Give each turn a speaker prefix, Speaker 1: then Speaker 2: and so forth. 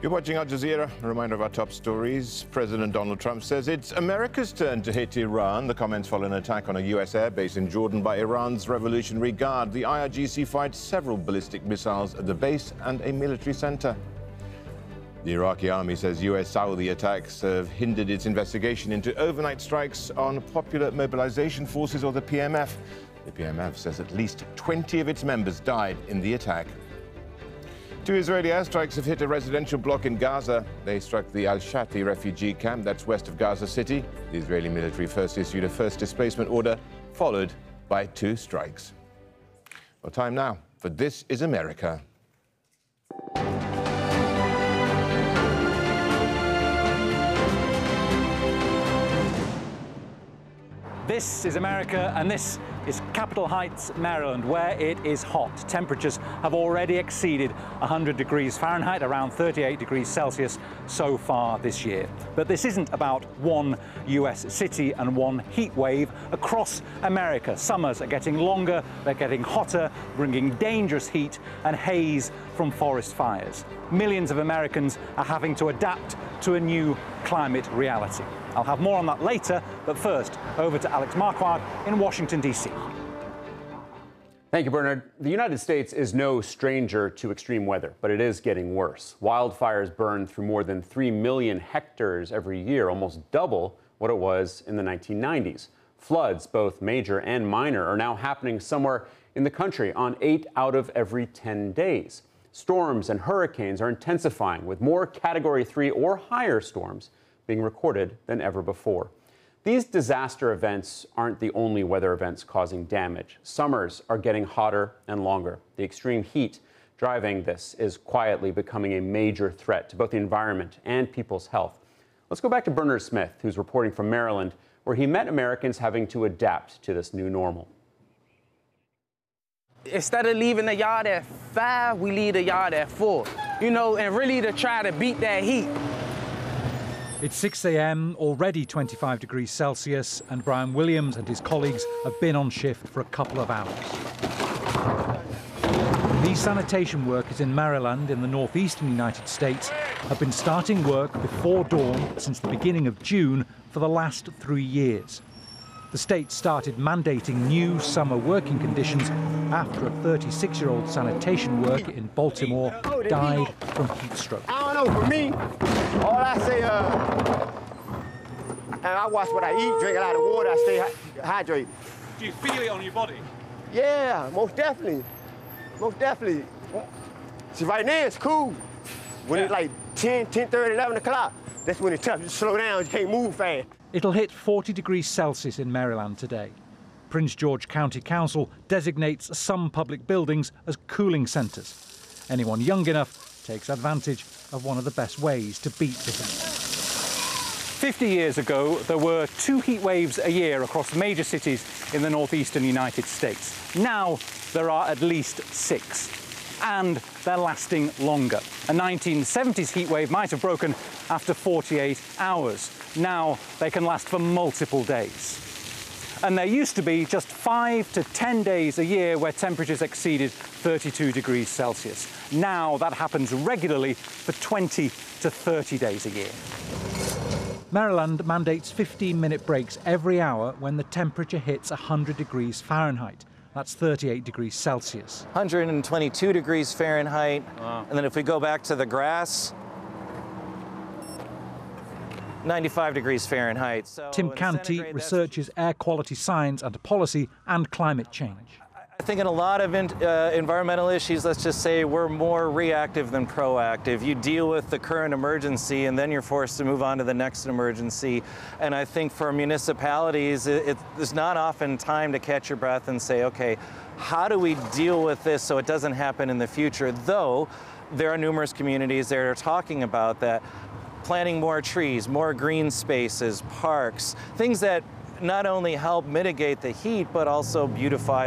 Speaker 1: You're watching Al Jazeera. A reminder of our top stories. President Donald Trump says it's America's turn to hit Iran. The comments follow an attack on a U.S. airbase in Jordan by Iran's Revolutionary Guard. The IRGC fired several ballistic missiles at the base and a military center. The Iraqi army says U.S. Saudi attacks have hindered its investigation into overnight strikes on Popular Mobilization Forces, or the PMF. The PMF says at least 20 of its members died in the attack. 2 Israeli airstrikes have hit a residential block in Gaza. They struck the Al-Shati refugee camp that's west of Gaza City. The Israeli military first issued a first displacement order, followed by 2 strikes. Well, time now for This is America.
Speaker 2: This is America, and this is Capitol Heights, Maryland, where it is hot. Temperatures have already exceeded 100 degrees Fahrenheit, around 38 degrees Celsius so far this year. But this isn't about one US city and one heat wave. Across America, summers are getting longer, they're getting hotter, bringing dangerous heat and haze from forest fires. Millions of Americans are having to adapt to a new climate reality. I'll have more on that later, but first, over to Alex Marquardt in Washington, D.C.
Speaker 3: Thank you, Bernard. The United States is no stranger to extreme weather, but it is getting worse. Wildfires burn through more than 3 million hectares every year, almost double what it was in the 1990s. Floods, both major and minor, are now happening somewhere in the country on 8 out of every 10 days. Storms and hurricanes are intensifying, with more Category 3 or higher storms being recorded than ever before. These disaster events aren't the only weather events causing damage. Summers are getting hotter and longer. The extreme heat driving this is quietly becoming a major threat to both the environment and people's health. Let's go back to Bernard Smith, who's reporting from Maryland, where he met Americans having to adapt to this new normal.
Speaker 4: Instead of leaving the yard at 5, we leave the yard at 4, and really to try to beat that heat.
Speaker 2: It's 6 a.m., already 25 degrees Celsius, and Brian Williams and his colleagues have been on shift for a couple of hours. These sanitation workers in Maryland, in the northeastern United States, have been starting work before dawn since the beginning of June for the last 3 years. The state started mandating new summer working conditions after a 36-year-old sanitation worker in Baltimore died from heat stroke.
Speaker 5: I don't know, for me, all I say, and I watch what I eat, drink a lot of water, I stay hydrated.
Speaker 2: Do you feel it on your body?
Speaker 5: Yeah, most definitely. Most definitely. See, right now it's cool. When it's like 10, 10:30, 11 o'clock, that's when it's tough. You slow down, you can't move fast.
Speaker 2: It'll hit 40 degrees Celsius in Maryland today. Prince George County Council designates some public buildings as cooling centres. Anyone young enough takes advantage of one of the best ways to beat the heat. 50 years ago, there were 2 heat waves a year across major cities in the northeastern United States. Now there are at least 6, and they're lasting longer. A 1970s heat wave might have broken after 48 hours. Now they can last for multiple days. And there used to be just 5 to 10 days a year where temperatures exceeded 32 degrees Celsius. Now that happens regularly for 20 to 30 days a year. Maryland mandates 15-minute breaks every hour when the temperature hits 100 degrees Fahrenheit. That's 38 degrees Celsius.
Speaker 6: 122 degrees Fahrenheit. Wow. And then if we go back to the grass, 95 degrees Fahrenheit. So
Speaker 2: Tim Canty researches air quality science and policy and climate change.
Speaker 6: I think in a lot of environmental issues, let's just say we're more reactive than proactive. You deal with the current emergency and then you're forced to move on to the next emergency. And I think for municipalities, there's not often time to catch your breath and say, okay, how do we deal with this so it doesn't happen in the future? Though there are numerous communities that are talking about that, planting more trees, more green spaces, parks, things that not only help mitigate the heat, but also beautify